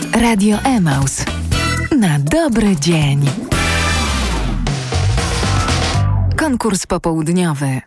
Radio Emaus. Na dobry dzień. Konkurs popołudniowy.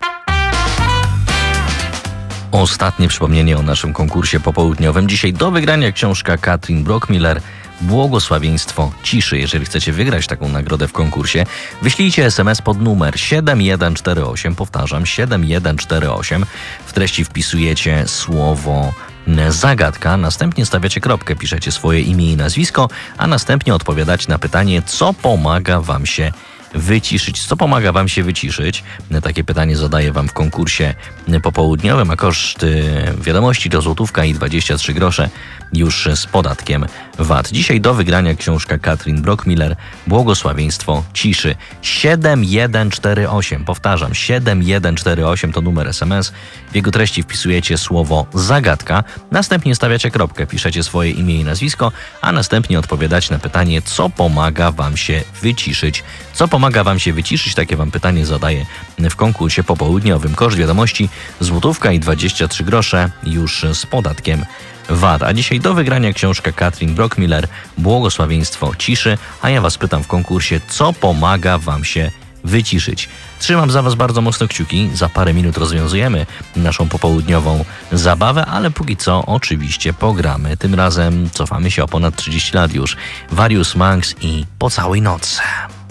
Ostatnie przypomnienie o naszym konkursie popołudniowym. Dzisiaj do wygrania książka Katrin Brockmiller Błogosławieństwo ciszy. Jeżeli chcecie wygrać taką nagrodę w konkursie, wyślijcie SMS pod numer 7148. Powtarzam, 7148. W treści wpisujecie słowo zagadka, następnie stawiacie kropkę, piszecie swoje imię i nazwisko, a następnie odpowiadacie na pytanie, co pomaga wam się wyciszyć. Co pomaga wam się wyciszyć? Takie pytanie zadaję wam w konkursie popołudniowym, a koszt wiadomości to złotówka i 23 grosze już z podatkiem VAT. Dzisiaj do wygrania książka Katrin Brockmiller Błogosławieństwo ciszy. 7148. Powtarzam, 7148 to numer SMS. W jego treści wpisujecie słowo zagadka, następnie stawiacie kropkę, piszecie swoje imię i nazwisko, a następnie odpowiadacie na pytanie, co pomaga wam się wyciszyć. Co pomaga wam się wyciszyć? Takie wam pytanie zadaję w konkursie popołudniowym. Koszt wiadomości złotówka i 23 grosze już z podatkiem VAT. A dzisiaj do wygrania książka Katrin Brockmiller Błogosławieństwo ciszy, a ja was pytam w konkursie, co pomaga wam się wyciszyć. Trzymam za was bardzo mocno kciuki. Za parę minut rozwiązujemy naszą popołudniową zabawę, ale póki co oczywiście pogramy. Tym razem cofamy się o ponad 30 lat już. Various Monks i Po całej nocy.